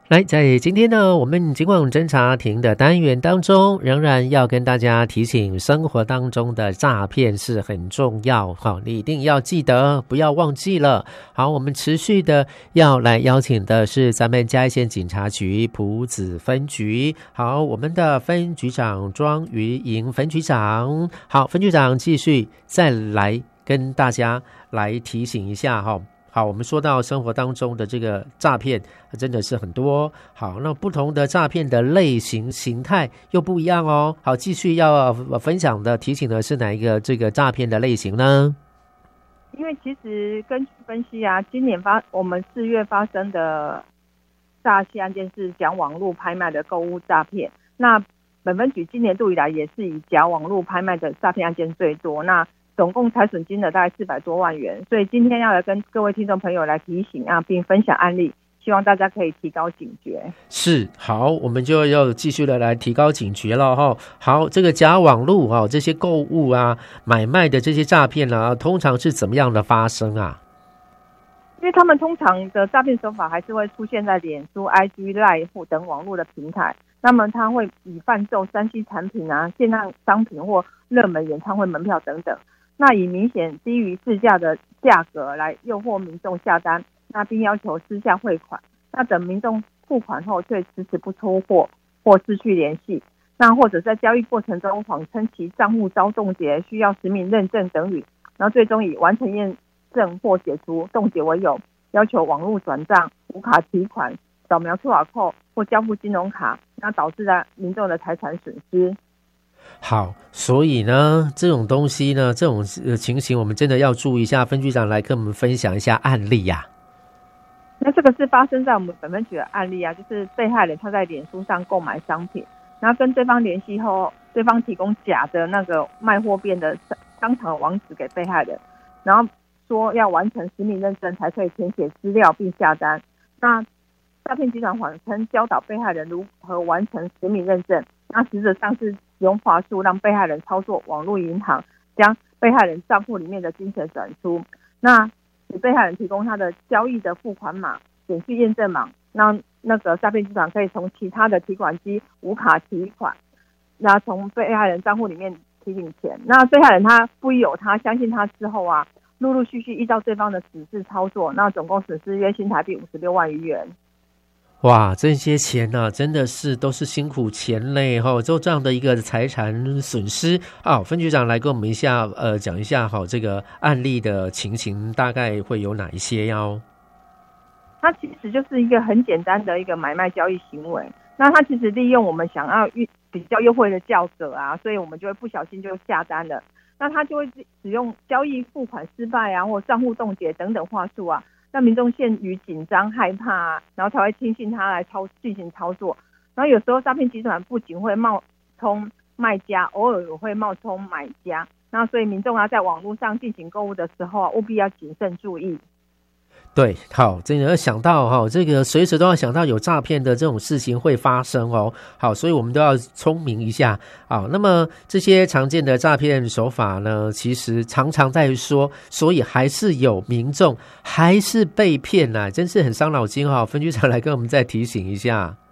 来，在今天呢，我们警广侦查庭的单元当中，仍然要跟大家提醒，生活当中的诈骗是很重要，好，你一定要记得，不要忘记了。好，我们持续的要来邀请的是咱们嘉义县警察局埔子分局，好，我们的分局长庄于莹分局长，好，分局长继续再来跟大家来提醒一下哈。好，我们说到生活当中的这个诈骗真的是很多。好，那不同的诈骗的类型形态又不一样哦。好，继续要分享的提醒的是哪一个这个诈骗的类型呢？ 因为其实根据分析啊，今年我们4月发生的诈欺案件是假网络拍卖的购物诈骗。那本分局今年度以来也是以假网络拍卖的诈骗案件最多。那总共财损金额大概400多万元，所以今天要来跟各位听众朋友来提醒啊，并分享案例，希望大家可以提高警觉。 是，好，我们就要继续的来提高警觉了哈。好，这个假网络啊，这些购物啊、买卖的这些诈骗啊，通常是怎么样的发生啊？ 因为他们通常的诈骗手法还是会出现在脸书、IG、LINE 等网络的平台，那么他会以贩售3C 产品啊、限量商品或热门演唱会门票等等。那以明显低于市价的价格来诱惑民众下单，那并要求私下汇款，那等民众付款后却迟迟不出货或失去联系，那或者在交易过程中谎称其账户遭冻结，需要实名认证等语，然后最终以完成验证或解除冻结为由，要求网络转账、无卡提款、扫描QR code或交付金融卡，那导致了民众的财产损失。 好，所以呢，这种东西呢，这种情形，我们真的要注意一下。分局长来跟我们分享一下案例呀。 那这个是发生在我们本分局的案例啊，就是被害人他在脸书上购买商品，然后跟对方联系后，对方提供假的那个卖货店的商场网址给被害人，然后说要完成实名认证才可以填写资料并下单。那诈骗集团谎称教导被害人如何完成实名认证，那实质上是用话术让被害人操作网络银行，将被害人账户里面的金钱转出，那给被害人提供他的交易的付款码、简讯验证码，让那个诈骗集团可以从其他的提款机无卡提款，那从被害人账户里面提领钱。那被害人他不疑有他，相信他之后啊，陆陆续续依照对方的指示操作，那总共损失约新台币56万余元。 哇，这些钱呢、真的是都是辛苦钱嘞哈！就这样的一个财产损失啊，分局长来跟我们讲一下哈，这个案例的情形大概会有哪一些哟？ 它其实就是一个很简单的一个买卖交易行为，那它其实利用我们想要比较优惠的价格啊，所以我们就会不小心就下单了，那他就会使用交易付款失败啊，或账户冻结等等话术啊，让民众陷于紧张害怕啊，然后才会轻信他来进行操作。然后有时候诈骗集团不仅会冒充卖家，偶尔也会冒充买家，那所以民众啊在网络上进行购物的时候啊，务必要谨慎注意。 对，好，真的要想到哈，这个随时都要想到有诈骗的这种事情会发生哦。好，所以我们都要聪明一下。好，那么这些常见的诈骗手法呢，其实常常在说，所以还是有民众还是被骗啊，真是很伤脑筋哈。分局长来跟我们再提醒一下。